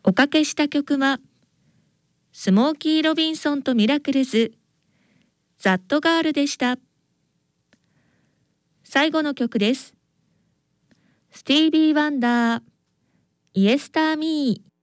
おかけした曲は、スモーキー・ロビンソンとミラクルズ、ザットガールでした。最後の曲です。スティービー・ワンダー、イエスター・ミー。